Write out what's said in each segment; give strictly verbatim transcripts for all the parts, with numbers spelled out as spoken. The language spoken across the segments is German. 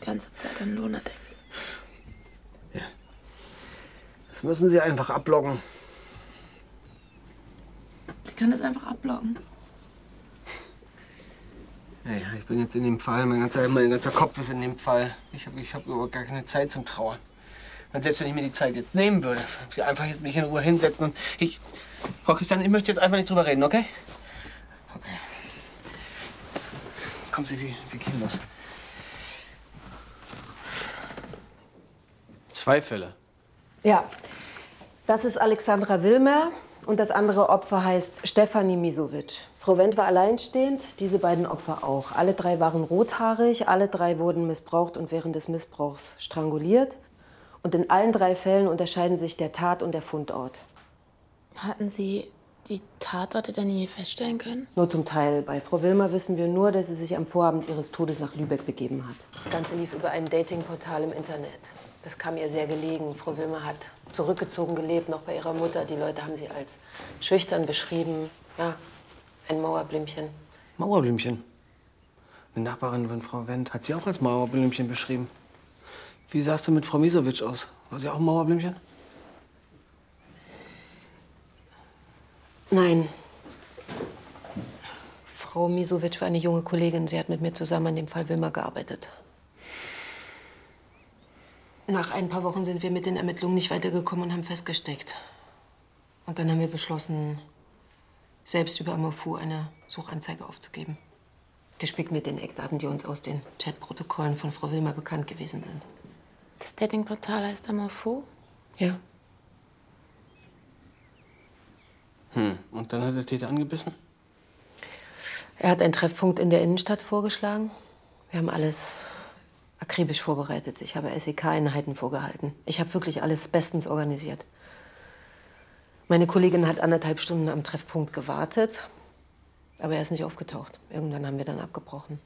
ganze Zeit an Lona denken. Ja. Das müssen Sie einfach abloggen. Sie können das einfach abloggen. Naja, ich bin jetzt in dem Fall, mein ganzer, mein ganzer Kopf ist in dem Fall. Ich habe ich hab überhaupt gar keine Zeit zum Trauern. Und selbst wenn ich mir die Zeit jetzt nehmen würde, ich einfach jetzt mich in Ruhe hinsetzen und ich... Frau Christian, ich möchte jetzt einfach nicht drüber reden, okay? Okay. Kommen Sie, wie, wie gehen los? Zwei Fälle. Ja, das ist Alexandra Wilmer und das andere Opfer heißt Stefanie Misovic. Frau Wendt war alleinstehend, diese beiden Opfer auch. Alle drei waren rothaarig, alle drei wurden missbraucht und während des Missbrauchs stranguliert. Und in allen drei Fällen unterscheiden sich der Tat- und der Fundort. Hatten Sie die Tatorte denn je feststellen können? Nur zum Teil. Bei Frau Wilmer wissen wir nur, dass sie sich am Vorabend ihres Todes nach Lübeck begeben hat. Das Ganze lief über ein Datingportal im Internet. Das kam ihr sehr gelegen. Frau Wilmer hat zurückgezogen gelebt, noch bei ihrer Mutter. Die Leute haben sie als schüchtern beschrieben. Ja, ein Mauerblümchen. Mauerblümchen? Eine Nachbarin von Frau Wendt hat sie auch als Mauerblümchen beschrieben. Wie sah es denn mit Frau Misovic aus? War sie auch ein Mauerblümchen? Nein. Frau Misovic war eine junge Kollegin. Sie hat mit mir zusammen an dem Fall Wilmer gearbeitet. Nach ein paar Wochen sind wir mit den Ermittlungen nicht weitergekommen und haben festgesteckt. Und dann haben wir beschlossen, selbst über Amofu eine Suchanzeige aufzugeben. Gespickt mit den Eckdaten, die uns aus den Chatprotokollen von Frau Wilmer bekannt gewesen sind. Das Datingportal heißt Amofu? Ja. Hm. Und dann hat der Täter angebissen? Er hat einen Treffpunkt in der Innenstadt vorgeschlagen. Wir haben alles akribisch vorbereitet. Ich habe S E K-Einheiten vorgehalten. Ich habe wirklich alles bestens organisiert. Meine Kollegin hat anderthalb Stunden am Treffpunkt gewartet, aber er ist nicht aufgetaucht. Irgendwann haben wir dann abgebrochen.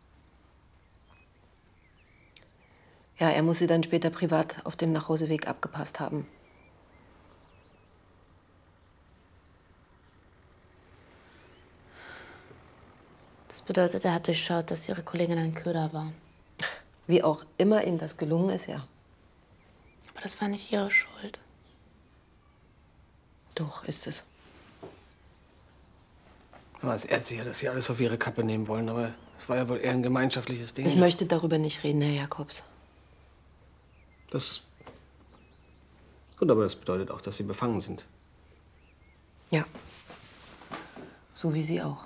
Ja, er muss sie dann später privat auf dem Nachhauseweg abgepasst haben. Das bedeutet, er hat durchschaut, dass Ihre Kollegin ein Köder war. Wie auch immer ihm das gelungen ist, ja. Aber das war nicht Ihre Schuld. Doch, ist es. Ja, es ehrt sich ja, dass Sie alles auf Ihre Kappe nehmen wollen, aber es war ja wohl eher ein gemeinschaftliches Ding. Ich möchte darüber nicht reden, Herr Jakobs. Das... Gut, aber das bedeutet auch, dass Sie befangen sind. Ja. So wie Sie auch.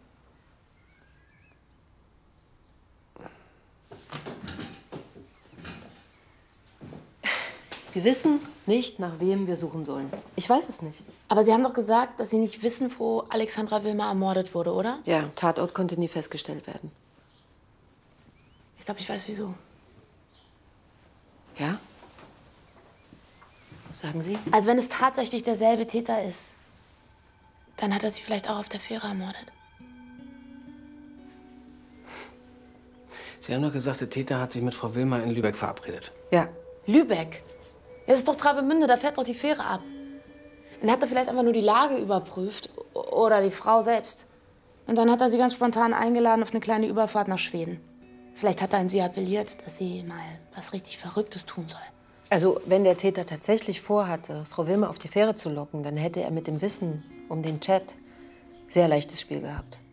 Wir wissen nicht, nach wem wir suchen sollen. Ich weiß es nicht. Aber Sie haben doch gesagt, dass Sie nicht wissen, wo Alexandra Wilmer ermordet wurde, oder? Ja, Tatort konnte nie festgestellt werden. Ich glaube, ich weiß, wieso. Ja? Sagen Sie? Also wenn es tatsächlich derselbe Täter ist, dann hat er sie vielleicht auch auf der Fähre ermordet. Sie haben doch gesagt, der Täter hat sich mit Frau Wilmer in Lübeck verabredet. Ja. Lübeck? Das ist doch Travemünde, da fährt doch die Fähre ab. Dann hat er vielleicht einfach nur die Lage überprüft oder die Frau selbst. Und dann hat er sie ganz spontan eingeladen auf eine kleine Überfahrt nach Schweden. Vielleicht hat er an sie appelliert, dass sie mal was richtig Verrücktes tun soll. Also, wenn der Täter tatsächlich vorhatte, Frau Wilmer auf die Fähre zu locken, dann hätte er mit dem Wissen um den Chat sehr leichtes Spiel gehabt.